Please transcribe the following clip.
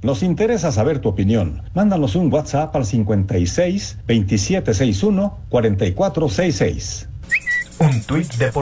Nos interesa saber tu opinión. Mándanos un WhatsApp al 56 2761 4466. Un tuit de